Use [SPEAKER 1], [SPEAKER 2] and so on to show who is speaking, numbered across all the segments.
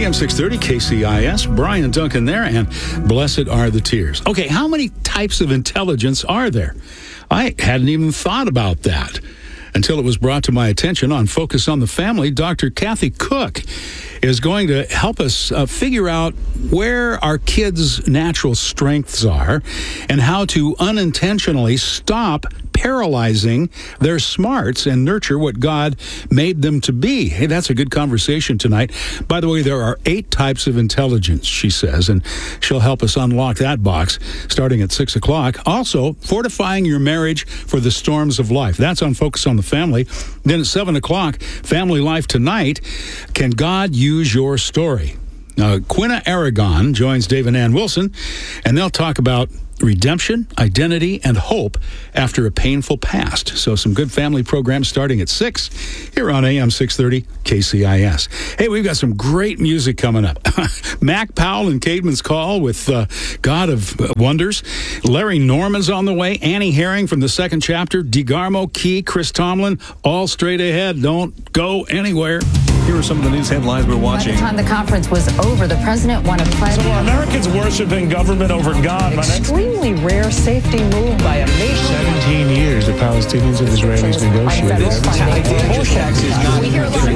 [SPEAKER 1] AM 630 KCIS, Brian Duncan there, and Blessed Are the Tears. Okay, how many types of intelligence are there? I hadn't even thought about that until it was brought to my attention on Focus on the Family. Dr. Kathy Cook is going to help us figure out where our kids' natural strengths are and how to unintentionally stop paralyzing their smarts and nurture what God made them to be. Hey, that's a good conversation tonight. By the way, there are 8 types of intelligence, she says, and she'll help us unlock that box starting at 6 o'clock. Also, fortifying your marriage for the storms of life. That's on Focus on the Family. Then at 7 o'clock, Family Life Tonight. Can God use your story? Quina Aragon joins Dave and Ann Wilson, and they'll talk about redemption, identity, and hope after a painful past. So some good family programs starting at 6 here on AM 630 KCIS. Hey, we've got some great music coming up. Mac Powell and Caedmon's Call with God of Wonders. Larry Norman's on the way. Annie Herring from the second chapter. DeGarmo, Key, Chris Tomlin, all straight ahead. Don't go anywhere.
[SPEAKER 2] Here are some of the news headlines we're watching.
[SPEAKER 3] By the time the conference was over, the president wanted
[SPEAKER 4] So are Americans worshiping government over God?
[SPEAKER 5] Extremely rare safety move by a nation.
[SPEAKER 6] 17 years the Palestinians and Israelis negotiated.
[SPEAKER 5] We hear a lot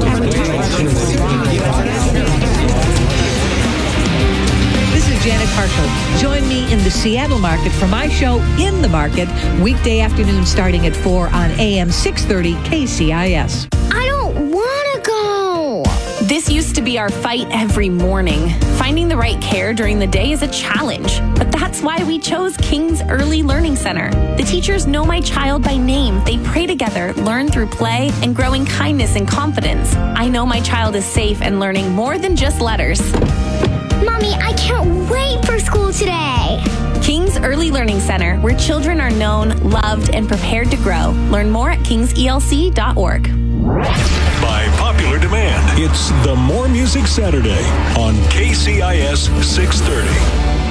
[SPEAKER 7] This is Janet Parshall. Join me in the Seattle market for my show, In the Market, weekday afternoon starting at 4 on AM 630 KCIS.
[SPEAKER 8] I don't want to go.
[SPEAKER 9] This used to be our fight every morning. Finding the right care during the day is a challenge, but that's why we chose King's Early Learning Center. The teachers know my child by name. They pray together, learn through play, and grow in kindness and confidence. I know my child is safe and learning more than just letters.
[SPEAKER 8] Mommy, I can't wait for school today.
[SPEAKER 9] King's Early Learning Center, where children are known, loved, and prepared to grow. Learn more at kingselc.org.
[SPEAKER 10] By popular demand, it's the More Music Saturday on KCIS 630.